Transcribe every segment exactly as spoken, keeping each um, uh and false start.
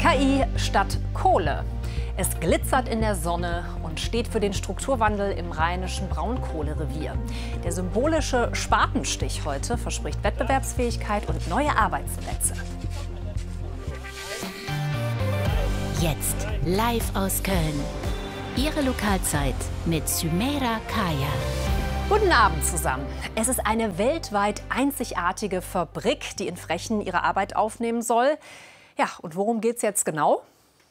K I statt Kohle. Es glitzert in der Sonne und steht für den Strukturwandel im rheinischen Braunkohlerevier. Der symbolische Spatenstich heute verspricht Wettbewerbsfähigkeit und neue Arbeitsplätze. Jetzt live aus Köln. Ihre Lokalzeit mit Sümeira Kaya. Guten Abend zusammen. Es ist eine weltweit einzigartige Fabrik, die in Frechen ihre Arbeit aufnehmen soll. Ja, und worum geht's jetzt genau?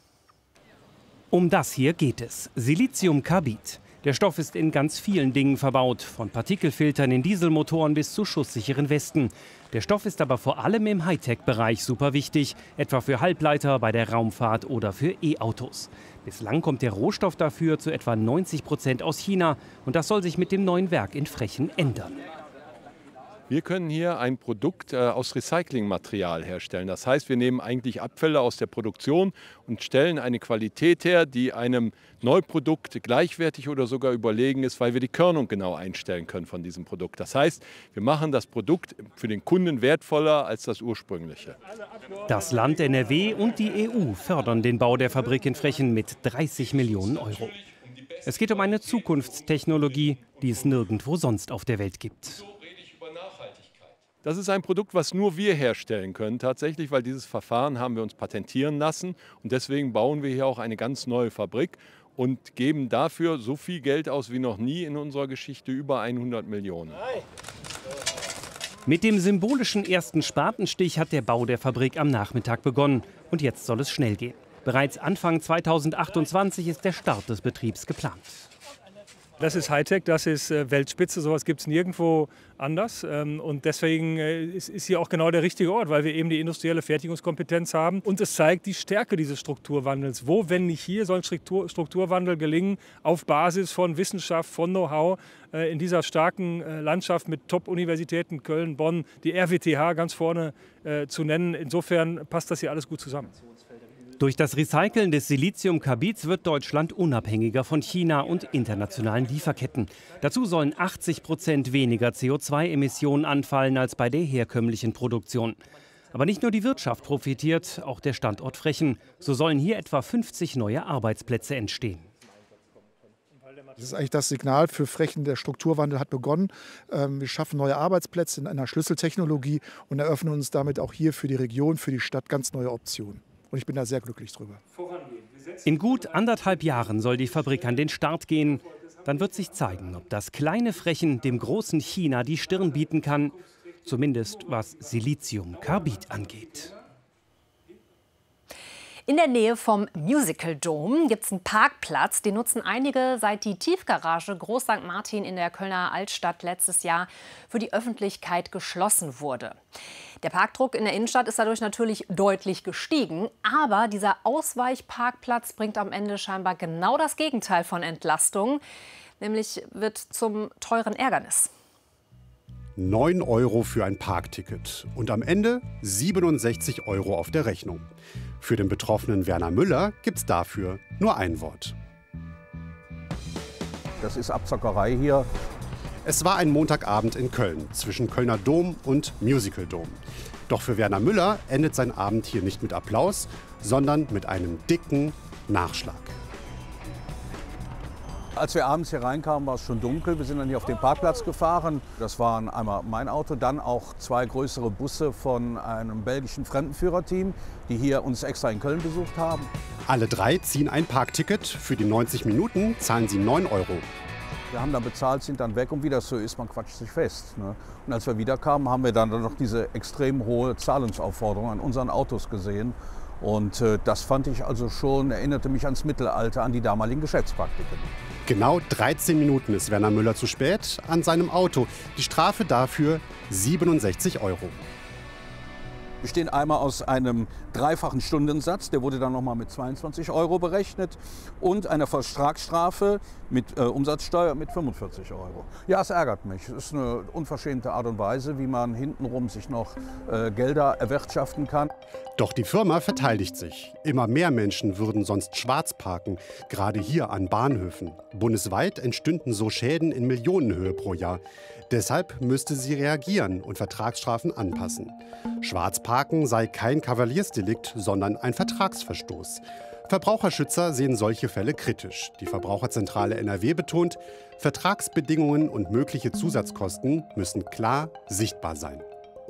Um das hier geht es. Siliziumkarbid. Der Stoff ist in ganz vielen Dingen verbaut, von Partikelfiltern in Dieselmotoren bis zu schusssicheren Westen. Der Stoff ist aber vor allem im Hightech-Bereich super wichtig, etwa für Halbleiter, bei der Raumfahrt oder für E-Autos. Bislang kommt der Rohstoff dafür zu etwa neunzig Prozent aus China und das soll sich mit dem neuen Werk in Frechen ändern. Wir können hier ein Produkt äh, aus Recyclingmaterial herstellen. Das heißt, wir nehmen eigentlich Abfälle aus der Produktion und stellen eine Qualität her, die einem Neuprodukt gleichwertig oder sogar überlegen ist, weil wir die Körnung genau einstellen können von diesem Produkt. Das heißt, wir machen das Produkt für den Kunden wertvoller als das ursprüngliche. Das Land N R W und die E U fördern den Bau der Fabrik in Frechen mit dreißig Millionen Euro. Es geht um eine Zukunftstechnologie, die es nirgendwo sonst auf der Welt gibt. Das ist ein Produkt, was nur wir herstellen können tatsächlich, weil dieses Verfahren haben wir uns patentieren lassen. Und deswegen bauen wir hier auch eine ganz neue Fabrik und geben dafür so viel Geld aus wie noch nie in unserer Geschichte, über hundert Millionen. Mit dem symbolischen ersten Spatenstich hat der Bau der Fabrik am Nachmittag begonnen. Und jetzt soll es schnell gehen. Bereits Anfang zweitausendachtundzwanzig ist der Start des Betriebs geplant. Das ist Hightech, das ist Weltspitze, sowas gibt es nirgendwo anders. Und deswegen ist hier auch genau der richtige Ort, weil wir eben die industrielle Fertigungskompetenz haben. Und es zeigt die Stärke dieses Strukturwandels. Wo, wenn nicht hier, soll Struktur, Strukturwandel gelingen, auf Basis von Wissenschaft, von Know-how, in dieser starken Landschaft mit Top-Universitäten, Köln, Bonn, die R W T H ganz vorne zu nennen. Insofern passt das hier alles gut zusammen. Durch das Recyceln des Siliziumkarbids wird Deutschland unabhängiger von China und internationalen Lieferketten. Dazu sollen achtzig Prozent weniger C O zwei Emissionen anfallen als bei der herkömmlichen Produktion. Aber nicht nur die Wirtschaft profitiert, auch der Standort Frechen. So sollen hier etwa fünfzig neue Arbeitsplätze entstehen. Das ist eigentlich das Signal für Frechen, der Strukturwandel hat begonnen. Wir schaffen neue Arbeitsplätze in einer Schlüsseltechnologie und eröffnen uns damit auch hier für die Region, für die Stadt ganz neue Optionen. Und ich bin da sehr glücklich drüber. In gut anderthalb Jahren soll die Fabrik an den Start gehen. Dann wird sich zeigen, ob das kleine Frechen dem großen China die Stirn bieten kann. Zumindest was Siliziumkarbid angeht. In der Nähe vom Musical Dome gibt es einen Parkplatz. Den nutzen einige, seit die Tiefgarage Groß Sankt Martin in der Kölner Altstadt letztes Jahr für die Öffentlichkeit geschlossen wurde. Der Parkdruck in der Innenstadt ist dadurch natürlich deutlich gestiegen. Aber dieser Ausweichparkplatz bringt am Ende scheinbar genau das Gegenteil von Entlastung. Nämlich wird zum teuren Ärgernis. neun Euro für ein Parkticket und am Ende siebenundsechzig Euro auf der Rechnung. Für den betroffenen Werner Müller gibt es dafür nur ein Wort. Das ist Abzockerei hier. Es war ein Montagabend in Köln zwischen Kölner Dom und Musical Dome. Doch für Werner Müller endet sein Abend hier nicht mit Applaus, sondern mit einem dicken Nachschlag. Als wir abends hier reinkamen, war es schon dunkel. Wir sind dann hier auf den Parkplatz gefahren. Das waren einmal mein Auto, dann auch zwei größere Busse von einem belgischen Fremdenführerteam, die hier uns extra in Köln besucht haben. Alle drei ziehen ein Parkticket. Für die neunzig Minuten zahlen sie neun Euro. Wir haben dann bezahlt, sind dann weg und wie das so ist, man quatscht sich fest. Ne? Und als wir wiederkamen, haben wir dann noch diese extrem hohe Zahlungsaufforderung an unseren Autos gesehen. Und äh, das fand ich also schon, erinnerte mich ans Mittelalter, an die damaligen Geschäftspraktiken. Genau dreizehn Minuten ist Werner Müller zu spät an seinem Auto. Die Strafe dafür siebenundsechzig Euro. Bestehen einmal aus einem dreifachen Stundensatz, der wurde dann nochmal mit zweiundzwanzig Euro berechnet, und einer Vertragsstrafe mit äh, Umsatzsteuer mit fünfundvierzig Euro. Ja, es ärgert mich. Es ist eine unverschämte Art und Weise, wie man hintenrum sich noch äh, Gelder erwirtschaften kann. Doch die Firma verteidigt sich. Immer mehr Menschen würden sonst schwarz parken, gerade hier an Bahnhöfen. Bundesweit entstünden so Schäden in Millionenhöhe pro Jahr. Deshalb müsste sie reagieren und Vertragsstrafen anpassen. Schwarzparken sei kein Kavaliersdelikt, sondern ein Vertragsverstoß. Verbraucherschützer sehen solche Fälle kritisch. Die Verbraucherzentrale N R W betont, Vertragsbedingungen und mögliche Zusatzkosten müssen klar sichtbar sein.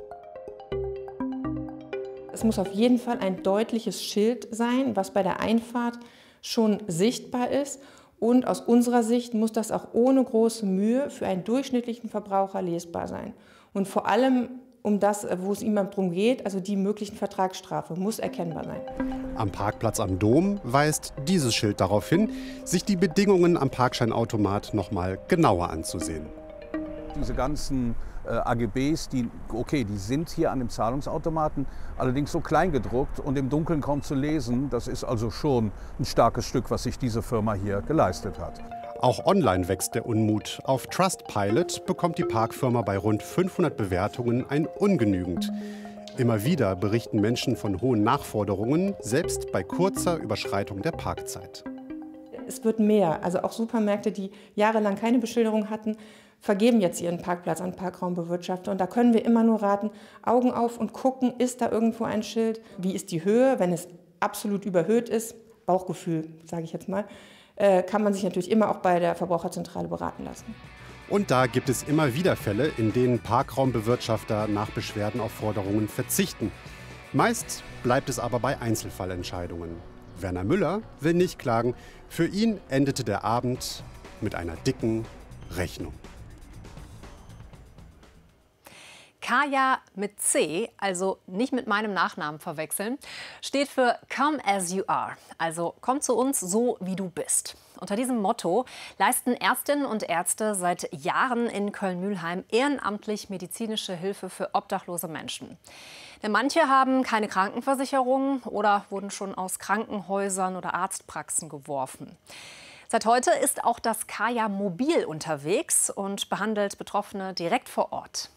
Es muss auf jeden Fall ein deutliches Schild sein, was bei der Einfahrt schon sichtbar ist. Und aus unserer Sicht muss das auch ohne große Mühe für einen durchschnittlichen Verbraucher lesbar sein. Und vor allem um das, wo es ihm darum geht, also die möglichen Vertragsstrafe, muss erkennbar sein. Am Parkplatz am Dom weist dieses Schild darauf hin, sich die Bedingungen am Parkscheinautomat noch mal genauer anzusehen. Diese ganzen äh, A G Bs, die, okay, die sind hier an dem Zahlungsautomaten, allerdings so klein gedruckt und im Dunkeln kaum zu lesen. Das ist also schon ein starkes Stück, was sich diese Firma hier geleistet hat. Auch online wächst der Unmut. Auf Trustpilot bekommt die Parkfirma bei rund fünfhundert Bewertungen ein ungenügend. Immer wieder berichten Menschen von hohen Nachforderungen, selbst bei kurzer Überschreitung der Parkzeit. Es wird mehr. Also auch Supermärkte, die jahrelang keine Beschilderung hatten, vergeben jetzt ihren Parkplatz an Parkraumbewirtschafter. Und da können wir immer nur raten, Augen auf und gucken, ist da irgendwo ein Schild? Wie ist die Höhe? Wenn es absolut überhöht ist, Bauchgefühl, sage ich jetzt mal, kann man sich natürlich immer auch bei der Verbraucherzentrale beraten lassen. Und da gibt es immer wieder Fälle, in denen Parkraumbewirtschafter nach Beschwerden auf Forderungen verzichten. Meist bleibt es aber bei Einzelfallentscheidungen. Werner Müller will nicht klagen. Für ihn endete der Abend mit einer dicken Rechnung. Kaya mit C, also nicht mit meinem Nachnamen verwechseln, steht für Come as you are, also komm zu uns so, wie du bist. Unter diesem Motto leisten Ärztinnen und Ärzte seit Jahren in Köln-Mülheim ehrenamtlich medizinische Hilfe für obdachlose Menschen. Denn manche haben keine Krankenversicherung oder wurden schon aus Krankenhäusern oder Arztpraxen geworfen. Seit heute ist auch das Kaya Mobil unterwegs und behandelt Betroffene direkt vor Ort.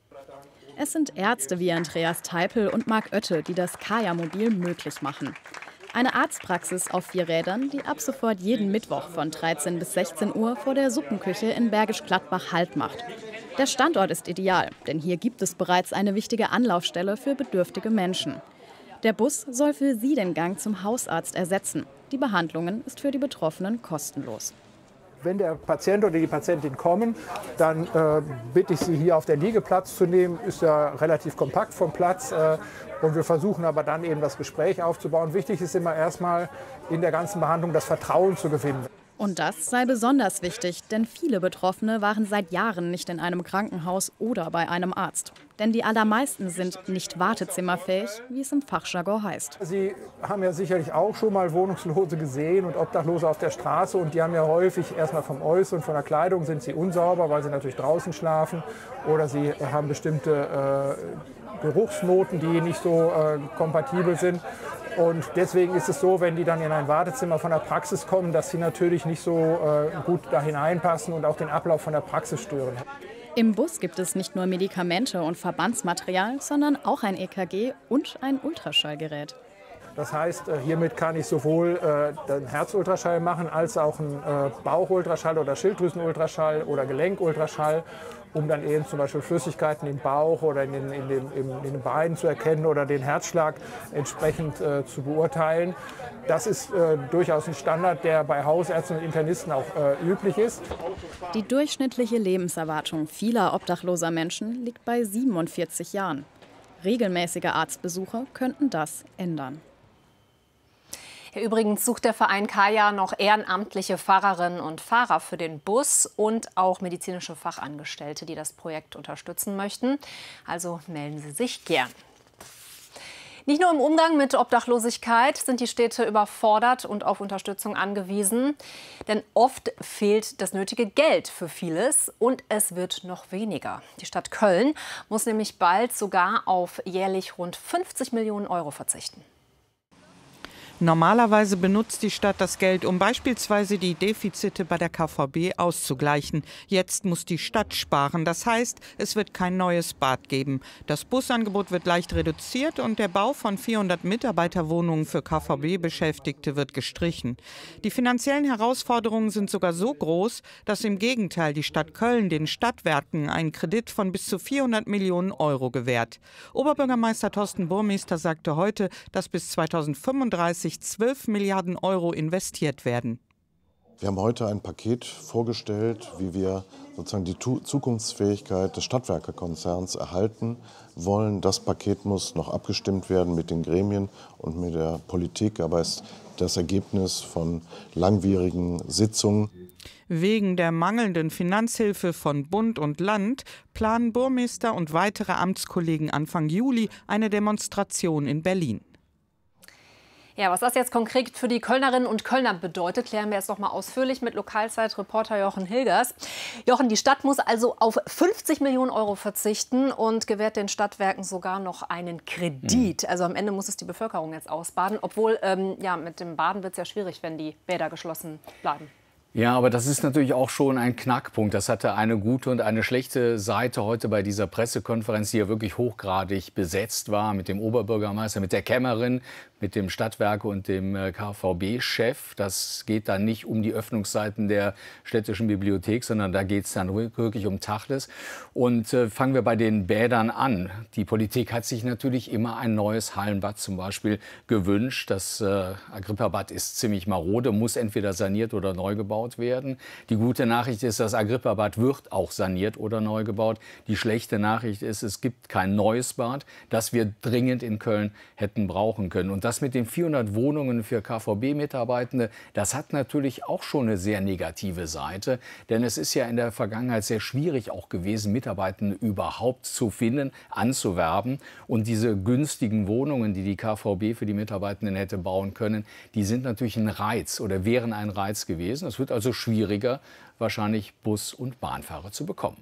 Es sind Ärzte wie Andreas Teipel und Marc Oette, die das Kaya Mobil möglich machen. Eine Arztpraxis auf vier Rädern, die ab sofort jeden Mittwoch von dreizehn bis sechzehn Uhr vor der Suppenküche in Bergisch Gladbach Halt macht. Der Standort ist ideal, denn hier gibt es bereits eine wichtige Anlaufstelle für bedürftige Menschen. Der Bus soll für sie den Gang zum Hausarzt ersetzen. Die Behandlungen ist für die Betroffenen kostenlos. Wenn der Patient oder die Patientin kommen, dann äh, bitte ich Sie, hier auf der Liege Platz zu nehmen. Ist ja relativ kompakt vom Platz. Äh, und wir versuchen aber dann eben das Gespräch aufzubauen. Wichtig ist immer erstmal in der ganzen Behandlung das Vertrauen zu gewinnen. Und das sei besonders wichtig, denn viele Betroffene waren seit Jahren nicht in einem Krankenhaus oder bei einem Arzt. Denn die allermeisten sind nicht wartezimmerfähig, wie es im Fachjargon heißt. Sie haben ja sicherlich auch schon mal Wohnungslose gesehen und Obdachlose auf der Straße. Und die haben ja häufig erstmal vom Äußeren, von der Kleidung sind sie unsauber, weil sie natürlich draußen schlafen. Oder sie haben bestimmte äh, Geruchsnoten, die nicht so äh, kompatibel sind. Und deswegen ist es so, wenn die dann in ein Wartezimmer von der Praxis kommen, dass sie natürlich nicht so äh, gut da hineinpassen und auch den Ablauf von der Praxis stören. Im Bus gibt es nicht nur Medikamente und Verbandsmaterial, sondern auch ein E K G und ein Ultraschallgerät. Das heißt, hiermit kann ich sowohl äh, den Herzultraschall machen, als auch einen äh, Bauchultraschall oder Schilddrüsenultraschall oder Gelenkultraschall, um dann eben zum Beispiel Flüssigkeiten im Bauch oder in den, in den, in den Beinen zu erkennen oder den Herzschlag entsprechend äh, zu beurteilen. Das ist äh, durchaus ein Standard, der bei Hausärzten und Internisten auch äh, üblich ist. Die durchschnittliche Lebenserwartung vieler obdachloser Menschen liegt bei siebenundvierzig Jahren. Regelmäßige Arztbesuche könnten das ändern. Ja, übrigens sucht der Verein Kaya noch ehrenamtliche Fahrerinnen und Fahrer für den Bus und auch medizinische Fachangestellte, die das Projekt unterstützen möchten. Also melden Sie sich gern. Nicht nur im Umgang mit Obdachlosigkeit sind die Städte überfordert und auf Unterstützung angewiesen. Denn oft fehlt das nötige Geld für vieles und es wird noch weniger. Die Stadt Köln muss nämlich bald sogar auf jährlich rund fünfzig Millionen Euro verzichten. Normalerweise benutzt die Stadt das Geld, um beispielsweise die Defizite bei der K V B auszugleichen. Jetzt muss die Stadt sparen. Das heißt, es wird kein neues Bad geben. Das Busangebot wird leicht reduziert und der Bau von vierhundert Mitarbeiterwohnungen für K V B-Beschäftigte wird gestrichen. Die finanziellen Herausforderungen sind sogar so groß, dass im Gegenteil die Stadt Köln den Stadtwerken einen Kredit von bis zu vierhundert Millionen Euro gewährt. Oberbürgermeister Thorsten Burmester sagte heute, dass bis zweitausendfünfunddreißig zwölf Milliarden Euro investiert werden. Wir haben heute ein Paket vorgestellt, wie wir sozusagen die Zukunftsfähigkeit des Stadtwerke-Konzerns erhalten wollen. Das Paket muss noch abgestimmt werden mit den Gremien und mit der Politik, aber es ist das Ergebnis von langwierigen Sitzungen. Wegen der mangelnden Finanzhilfe von Bund und Land planen Burmester und weitere Amtskollegen Anfang Juli eine Demonstration in Berlin. Ja, was das jetzt konkret für die Kölnerinnen und Kölner bedeutet, klären wir jetzt noch mal ausführlich mit Lokalzeit-Reporter Jochen Hilgers. Jochen, die Stadt muss also auf fünfzig Millionen Euro verzichten und gewährt den Stadtwerken sogar noch einen Kredit. Mhm. Also am Ende muss es die Bevölkerung jetzt ausbaden, obwohl ähm, ja, mit dem Baden wird es ja schwierig, wenn die Bäder geschlossen bleiben. Ja, aber das ist natürlich auch schon ein Knackpunkt. Das hatte eine gute und eine schlechte Seite heute bei dieser Pressekonferenz, die ja wirklich hochgradig besetzt war mit dem Oberbürgermeister, mit der Kämmerin, mit dem Stadtwerke und dem K V B-Chef. Das geht dann nicht um die Öffnungszeiten der städtischen Bibliothek, sondern da geht es dann wirklich um Tacheles. Und äh, fangen wir bei den Bädern an. Die Politik hat sich natürlich immer ein neues Hallenbad zum Beispiel gewünscht. Das äh, Agrippa-Bad ist ziemlich marode, muss entweder saniert oder neu gebaut werden. Die gute Nachricht ist, das Agrippa-Bad wird auch saniert oder neu gebaut. Die schlechte Nachricht ist, es gibt kein neues Bad, das wir dringend in Köln hätten brauchen können. Und das mit den vierhundert Wohnungen für K V B-Mitarbeitende, das hat natürlich auch schon eine sehr negative Seite. Denn es ist ja in der Vergangenheit sehr schwierig auch gewesen, Mitarbeitende überhaupt zu finden, anzuwerben. Und diese günstigen Wohnungen, die die K V B für die Mitarbeitenden hätte bauen können, die sind natürlich ein Reiz oder wären ein Reiz gewesen. Es wird also schwieriger, wahrscheinlich Bus- und Bahnfahrer zu bekommen.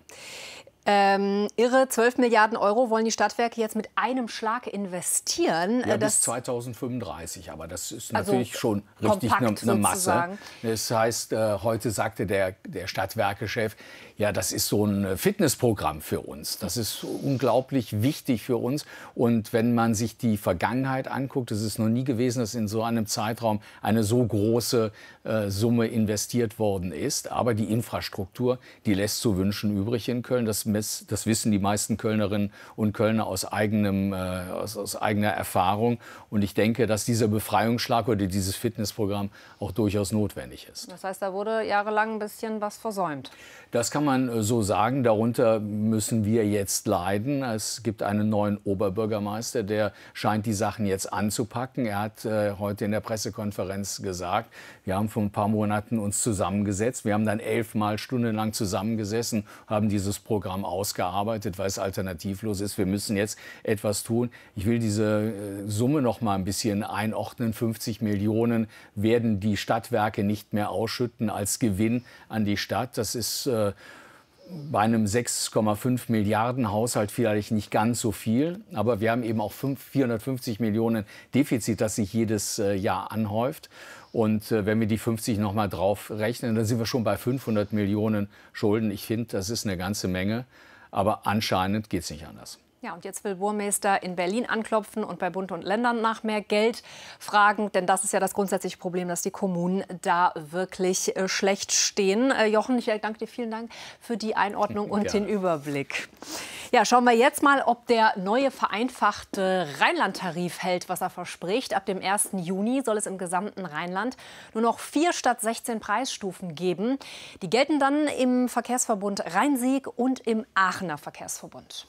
Ähm, irre zwölf Milliarden Euro wollen die Stadtwerke jetzt mit einem Schlag investieren. Ja, das bis zweitausendfünfunddreißig, aber das ist also natürlich schon richtig eine, eine Masse. Sozusagen. Das heißt, äh, heute sagte der, der Stadtwerkechef, ja, das ist so ein Fitnessprogramm für uns. Das ist unglaublich wichtig für uns. Und wenn man sich die Vergangenheit anguckt, es ist noch nie gewesen, dass in so einem Zeitraum eine so große äh, Summe investiert worden ist. Aber die Infrastruktur, die lässt zu wünschen übrig in Köln. Das Das wissen die meisten Kölnerinnen und Kölner aus, eigenem, äh, aus, aus eigener Erfahrung. Und ich denke, dass dieser Befreiungsschlag oder dieses Fitnessprogramm auch durchaus notwendig ist. Das heißt, da wurde jahrelang ein bisschen was versäumt. Das kann man so sagen. Darunter müssen wir jetzt leiden. Es gibt einen neuen Oberbürgermeister, der scheint die Sachen jetzt anzupacken. Er hat äh, heute in der Pressekonferenz gesagt, wir haben vor ein paar Monaten uns zusammengesetzt. Wir haben dann elfmal stundenlang zusammengesessen, haben dieses Programm ausgearbeitet, weil es alternativlos ist. Wir müssen jetzt etwas tun. Ich will diese äh, Summe noch mal ein bisschen einordnen. fünfzig Millionen werden die Stadtwerke nicht mehr ausschütten als Gewinn an die Stadt. Das ist äh, bei einem sechs Komma fünf Milliarden Haushalt vielleicht nicht ganz so viel. Aber wir haben eben auch vierhundertfünfzig Millionen Defizit, das sich jedes äh, Jahr anhäuft. Und äh, wenn wir die fünfzig noch mal drauf rechnen, dann sind wir schon bei fünfhundert Millionen Schulden. Ich finde, das ist eine ganze Menge. Aber anscheinend geht es nicht anders. Ja, und jetzt will Burmester in Berlin anklopfen und bei Bund und Ländern nach mehr Geld fragen. Denn das ist ja das grundsätzliche Problem, dass die Kommunen da wirklich äh, schlecht stehen. Äh, Jochen, ich danke dir, vielen Dank für die Einordnung und den Überblick. Ja, schauen wir jetzt mal, ob der neue vereinfachte Rheinland-Tarif hält, was er verspricht. Ab dem ersten Juni soll es im gesamten Rheinland nur noch vier statt sechzehn Preisstufen geben. Die gelten dann im Verkehrsverbund Rhein-Sieg und im Aachener Verkehrsverbund.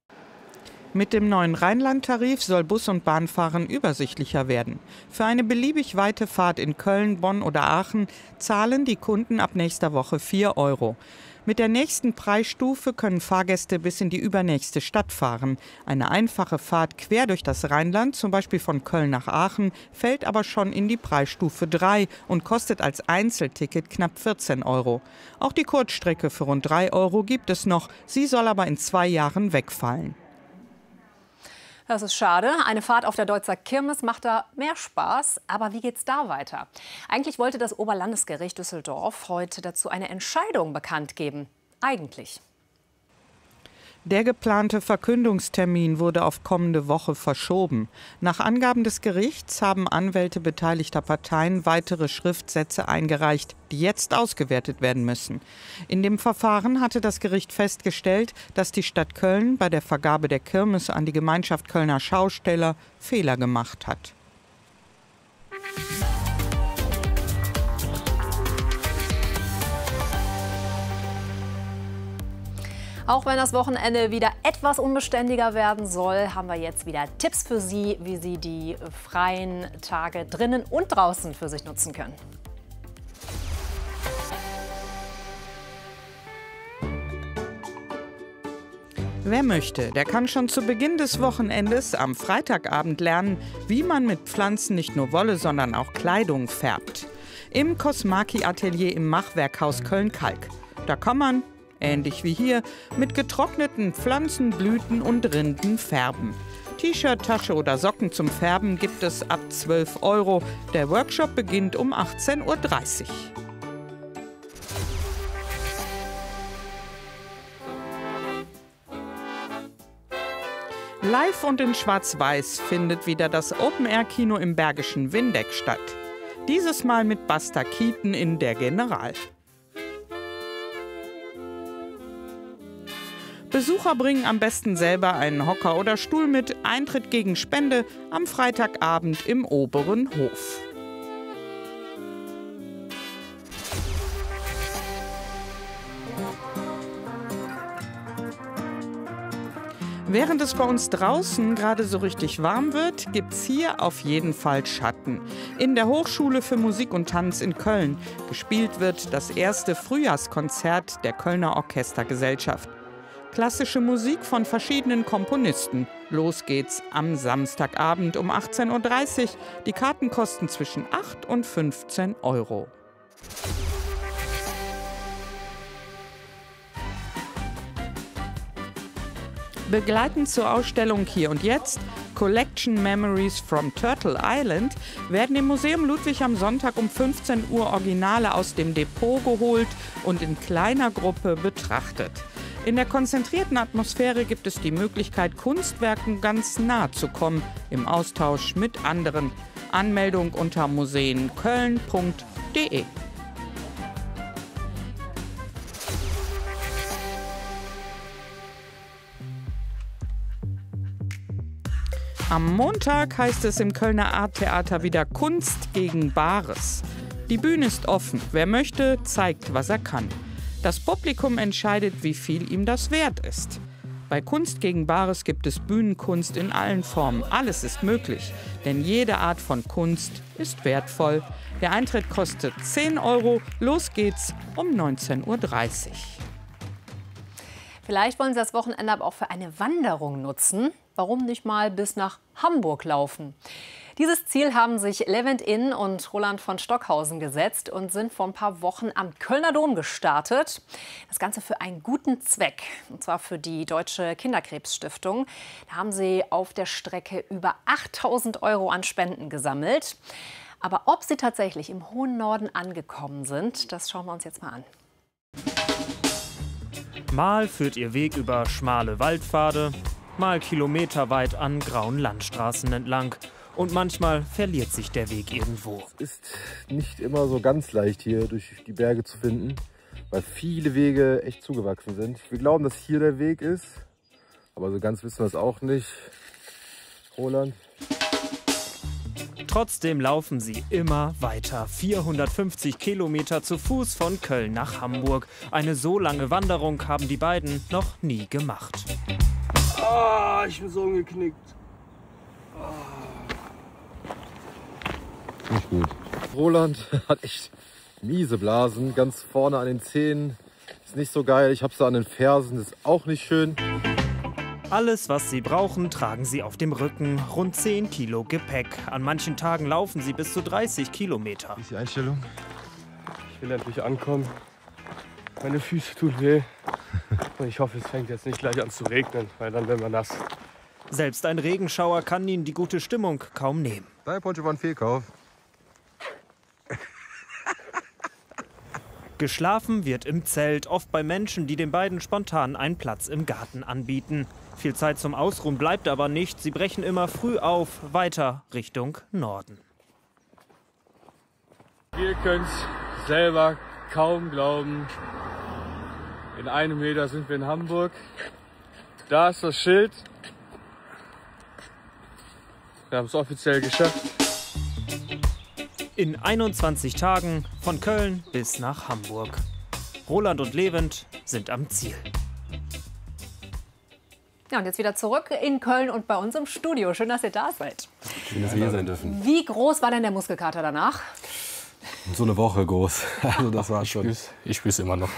Mit dem neuen Rheinland-Tarif soll Bus- und Bahnfahren übersichtlicher werden. Für eine beliebig weite Fahrt in Köln, Bonn oder Aachen zahlen die Kunden ab nächster Woche vier Euro. Mit der nächsten Preisstufe können Fahrgäste bis in die übernächste Stadt fahren. Eine einfache Fahrt quer durch das Rheinland, zum Beispiel von Köln nach Aachen, fällt aber schon in die Preisstufe drei und kostet als Einzelticket knapp vierzehn Euro. Auch die Kurzstrecke für rund drei Euro gibt es noch. Sie soll aber in zwei Jahren wegfallen. Das ist schade. Eine Fahrt auf der Deutzer Kirmes macht da mehr Spaß. Aber wie geht's da weiter? Eigentlich wollte das Oberlandesgericht Düsseldorf heute dazu eine Entscheidung bekannt geben. Eigentlich. Der geplante Verkündungstermin wurde auf kommende Woche verschoben. Nach Angaben des Gerichts haben Anwälte beteiligter Parteien weitere Schriftsätze eingereicht, die jetzt ausgewertet werden müssen. In dem Verfahren hatte das Gericht festgestellt, dass die Stadt Köln bei der Vergabe der Kirmes an die Gemeinschaft Kölner Schausteller Fehler gemacht hat. Auch wenn das Wochenende wieder etwas unbeständiger werden soll, haben wir jetzt wieder Tipps für Sie, wie Sie die freien Tage drinnen und draußen für sich nutzen können. Wer möchte, der kann schon zu Beginn des Wochenendes am Freitagabend lernen, wie man mit Pflanzen nicht nur Wolle, sondern auch Kleidung färbt. Im Cosmaki-Atelier im Machwerkhaus Köln-Kalk. Da kann man, ähnlich wie hier, mit getrockneten Pflanzen, Blüten und Rinden färben. T-Shirt, Tasche oder Socken zum Färben gibt es ab zwölf Euro. Der Workshop beginnt um achtzehn Uhr dreißig. Live und in Schwarz-Weiß findet wieder das Open-Air-Kino im Bergischen Windeck statt. Dieses Mal mit Buster Keaton in Der General. Besucher bringen am besten selber einen Hocker oder Stuhl mit. Eintritt gegen Spende am Freitagabend im oberen Hof. Während es bei uns draußen gerade so richtig warm wird, gibt's hier auf jeden Fall Schatten. In der Hochschule für Musik und Tanz in Köln. Gespielt wird das erste Frühjahrskonzert der Kölner Orchestergesellschaft. Klassische Musik von verschiedenen Komponisten. Los geht's am Samstagabend um achtzehn Uhr dreißig. Die Karten kosten zwischen acht und fünfzehn Euro. Begleitend zur Ausstellung Hier und Jetzt, Collection Memories from Turtle Island, werden im Museum Ludwig am Sonntag um fünfzehn Uhr Originale aus dem Depot geholt und in kleiner Gruppe betrachtet. In der konzentrierten Atmosphäre gibt es die Möglichkeit, Kunstwerken ganz nah zu kommen, im Austausch mit anderen. Anmeldung unter museenköln punkt de. Am Montag heißt es im Kölner Arttheater wieder Kunst gegen Bares. Die Bühne ist offen. Wer möchte, zeigt, was er kann. Das Publikum entscheidet, wie viel ihm das wert ist. Bei Kunst gegen Bares gibt es Bühnenkunst in allen Formen. Alles ist möglich, denn jede Art von Kunst ist wertvoll. Der Eintritt kostet zehn Euro. Los geht's um neunzehn Uhr dreißig. Vielleicht wollen Sie das Wochenende aber auch für eine Wanderung nutzen. Warum nicht mal bis nach Hamburg laufen? Dieses Ziel haben sich Levent Inn und Roland von Stockhausen gesetzt und sind vor ein paar Wochen am Kölner Dom gestartet. Das Ganze für einen guten Zweck, und zwar für die Deutsche Kinderkrebsstiftung. Da haben sie auf der Strecke über achttausend Euro an Spenden gesammelt. Aber ob sie tatsächlich im hohen Norden angekommen sind, das schauen wir uns jetzt mal an. Mal führt ihr Weg über schmale Waldpfade, mal kilometerweit an grauen Landstraßen entlang. Und manchmal verliert sich der Weg irgendwo. Es ist nicht immer so ganz leicht, hier durch die Berge zu finden, weil viele Wege echt zugewachsen sind. Wir glauben, dass hier der Weg ist, aber so ganz wissen wir es auch nicht. Roland? Trotzdem laufen sie immer weiter. vierhundertfünfzig Kilometer zu Fuß von Köln nach Hamburg. Eine so lange Wanderung haben die beiden noch nie gemacht. Ah, ich bin so umgeknickt. Ah. Nicht gut. Roland hat echt miese Blasen, ganz vorne an den Zähnen. Ist nicht so geil. Ich habe sie an den Fersen, das ist auch nicht schön. Alles, was sie brauchen, tragen sie auf dem Rücken. Rund zehn Kilo Gepäck. An manchen Tagen laufen sie bis zu dreißig Kilometer. Wie ist die Einstellung? Ich will endlich ankommen. Meine Füße tun weh. Und ich hoffe, es fängt jetzt nicht gleich an zu regnen, weil dann werden wir nass. Selbst ein Regenschauer kann ihnen die gute Stimmung kaum nehmen. Dein Poncho war ein Fehlkauf. Geschlafen wird im Zelt, oft bei Menschen, die den beiden spontan einen Platz im Garten anbieten. Viel Zeit zum Ausruhen bleibt aber nicht. Sie brechen immer früh auf, weiter Richtung Norden. Wir können es selber kaum glauben. In einem Meter sind wir in Hamburg. Da ist das Schild. Wir haben es offiziell geschafft. In einundzwanzig Tagen von Köln bis nach Hamburg. Roland und Levent sind am Ziel. Ja, und jetzt wieder zurück in Köln und bei uns im Studio. Schön, dass ihr da seid. Schön, dass wir hier sein dürfen. Wie groß war denn der Muskelkater danach? So eine Woche groß. Also das war schon. Ich spüre es immer noch.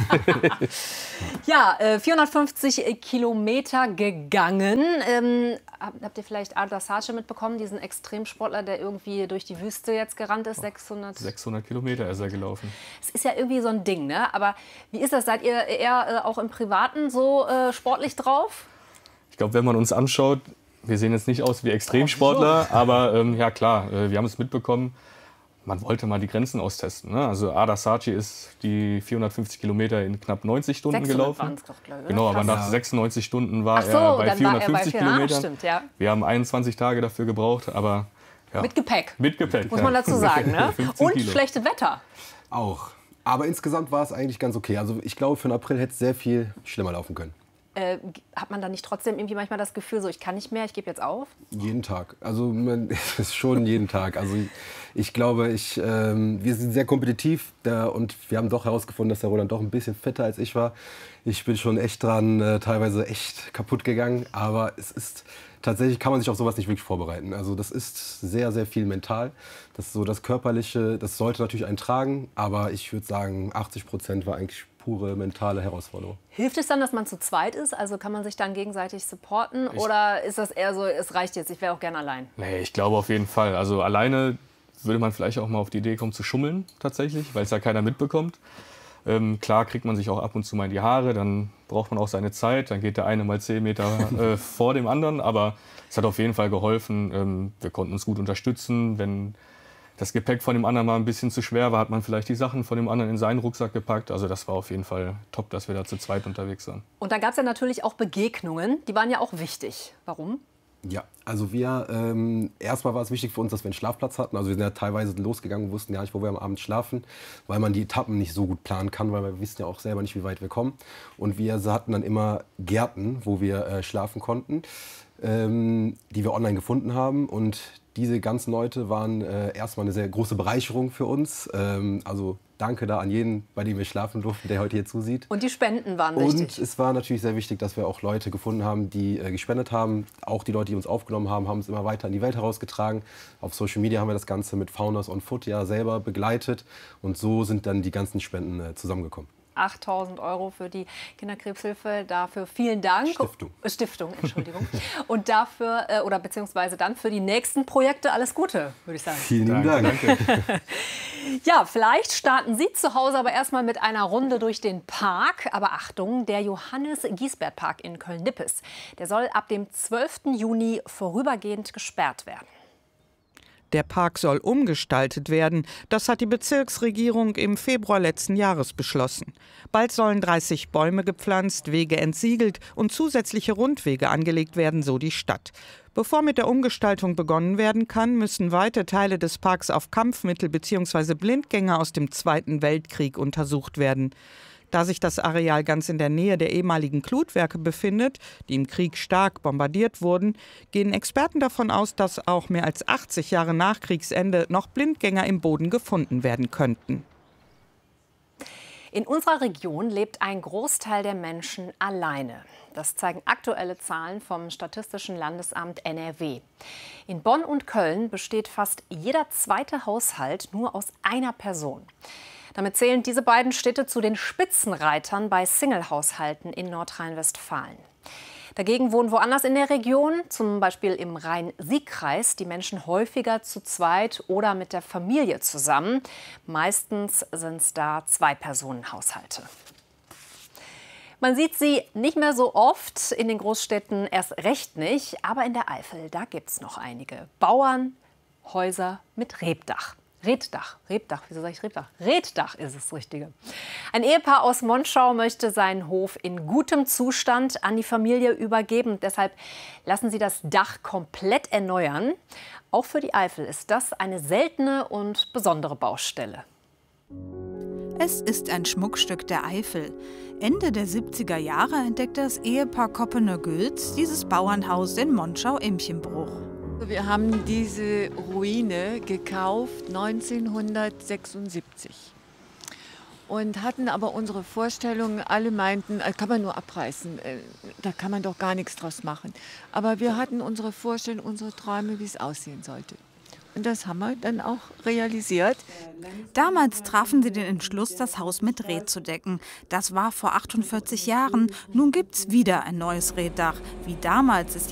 Ja, äh, vierhundertfünfzig Kilometer gegangen. Ähm, habt ihr vielleicht Adler Sace mitbekommen, diesen Extremsportler, der irgendwie durch die Wüste jetzt gerannt ist? sechshundert sechshundert Kilometer ist er gelaufen. Es ist ja irgendwie so ein Ding, ne? Aber wie ist das? Seid ihr eher äh, auch im Privaten so äh, sportlich drauf? Ich glaube, wenn man uns anschaut, wir sehen jetzt nicht aus wie Extremsportler, oh, aber ähm, ja klar, äh, wir haben es mitbekommen. Man wollte mal die Grenzen austesten. Ne? Also Adler Sace ist die vierhundertfünfzig Kilometer in knapp neunzig Stunden gelaufen. Doch, glaube ich, genau, aber nach sechsundneunzig Stunden war so, er bei vierhundertfünfzig er bei Kilometern. Stimmt, ja. Wir haben einundzwanzig Tage dafür gebraucht, aber ja. Mit Gepäck. Mit Gepäck. Muss man dazu sagen. Ne? Und Kilo. Schlechte Wetter. Auch. Aber insgesamt war es eigentlich ganz okay. Also ich glaube, für den April hätte es sehr viel schlimmer laufen können. Äh, hat man da nicht trotzdem irgendwie manchmal das Gefühl, so ich kann nicht mehr, ich gebe jetzt auf? Jeden Tag. Also man, es ist schon jeden Tag. Also ich glaube, ich, ähm, wir sind sehr kompetitiv da, und wir haben doch herausgefunden, dass der Roland doch ein bisschen fetter als ich war. Ich bin schon echt dran, äh, teilweise echt kaputt gegangen. Aber es ist tatsächlich, kann man sich auf sowas nicht wirklich vorbereiten. Also das ist sehr, sehr viel mental. Das ist so das Körperliche, das sollte natürlich einen tragen. Aber ich würde sagen, achtzig Prozent war eigentlich pure mentale Herausforderung. Hilft es dann, dass man zu zweit ist? Also kann man sich dann gegenseitig supporten? Ich Oder ist das eher so, es reicht jetzt, ich wäre auch gern allein? Nee, ich glaube auf jeden Fall. Also alleine würde man vielleicht auch mal auf die Idee kommen zu schummeln tatsächlich, weil es ja keiner mitbekommt. Ähm, klar kriegt man sich auch ab und zu mal in die Haare, dann braucht man auch seine Zeit, dann geht der eine mal zehn Meter äh, vor dem anderen. Aber es hat auf jeden Fall geholfen. Ähm, wir konnten uns gut unterstützen. Wenn das Gepäck von dem anderen mal ein bisschen zu schwer war, hat man vielleicht die Sachen von dem anderen in seinen Rucksack gepackt. Also das war auf jeden Fall top, dass wir da zu zweit unterwegs waren. Und da gab es ja natürlich auch Begegnungen, die waren ja auch wichtig. Warum? Ja, also wir, ähm, erstmal war es wichtig für uns, dass wir einen Schlafplatz hatten. Also wir sind ja teilweise losgegangen und wussten ja nicht, wo wir am Abend schlafen, weil man die Etappen nicht so gut planen kann, weil wir wissen ja auch selber nicht, wie weit wir kommen. Und wir hatten dann immer Gärten, wo wir äh, schlafen konnten, ähm, die wir online gefunden haben. Und diese ganzen Leute waren äh, erstmal eine sehr große Bereicherung für uns. Ähm, also danke da an jeden, bei dem wir schlafen durften, der heute hier zusieht. Und die Spenden waren Und wichtig. es war natürlich sehr wichtig, dass wir auch Leute gefunden haben, die äh, gespendet haben. Auch die Leute, die uns aufgenommen haben, haben es immer weiter in die Welt herausgetragen. Auf Social Media haben wir das Ganze mit Founders on Foot ja selber begleitet. Und so sind dann die ganzen Spenden äh, zusammengekommen. achttausend Euro für die Kinderkrebshilfe. Dafür vielen Dank. Stiftung. Stiftung, Entschuldigung. Und dafür, äh, oder beziehungsweise dann für die nächsten Projekte alles Gute, würde ich sagen. Vielen lieben Dank. Danke. Ja, vielleicht starten Sie zu Hause aber erstmal mit einer Runde durch den Park. Aber Achtung, der Johannes-Giesbert-Park in Köln-Nippes, der soll ab dem zwölften Juni vorübergehend gesperrt werden. Der Park soll umgestaltet werden. Das hat die Bezirksregierung im Februar letzten Jahres beschlossen. Bald sollen dreißig Bäume gepflanzt, Wege entsiegelt und zusätzliche Rundwege angelegt werden, so die Stadt. Bevor mit der Umgestaltung begonnen werden kann, müssen weite Teile des Parks auf Kampfmittel bzw. Blindgänger aus dem Zweiten Weltkrieg untersucht werden. Da sich das Areal ganz in der Nähe der ehemaligen Glutwerke befindet, die im Krieg stark bombardiert wurden, gehen Experten davon aus, dass auch mehr als achtzig Jahre nach Kriegsende noch Blindgänger im Boden gefunden werden könnten. In unserer Region lebt ein Großteil der Menschen alleine. Das zeigen aktuelle Zahlen vom Statistischen Landesamt N R W. In Bonn und Köln besteht fast jeder zweite Haushalt nur aus einer Person. Damit zählen diese beiden Städte zu den Spitzenreitern bei Single-Haushalten in Nordrhein-Westfalen. Dagegen wohnen woanders in der Region, zum Beispiel im Rhein-Sieg-Kreis, die Menschen häufiger zu zweit oder mit der Familie zusammen. Meistens sind es da Zwei-Personen-Haushalte. Man sieht sie nicht mehr so oft, in den Großstädten erst recht nicht. Aber in der Eifel, da gibt es noch einige. Bauernhäuser mit Rebdach. Reetdach, Rebdach, wieso sage ich Rebdach? Reetdach ist das Richtige. Ein Ehepaar aus Monschau möchte seinen Hof in gutem Zustand an die Familie übergeben. Deshalb lassen sie das Dach komplett erneuern. Auch für die Eifel ist das eine seltene und besondere Baustelle. Es ist ein Schmuckstück der Eifel. Ende der siebziger Jahre entdeckte das Ehepaar Koppener-Gülz dieses Bauernhaus in Monschau-Imchenbruch. Wir haben diese Ruine gekauft neunzehnhundertsechsundsiebzig und hatten aber unsere Vorstellungen, alle meinten, äh, kann man nur abreißen, äh, da kann man doch gar nichts draus machen. Aber wir hatten unsere Vorstellungen, unsere Träume, wie es aussehen sollte. Und das haben wir dann auch realisiert. Damals trafen sie den Entschluss, das Haus mit Reet zu decken. Das war vor achtundvierzig Jahren. Nun gibt's wieder ein neues Reetdach. Wie damals ist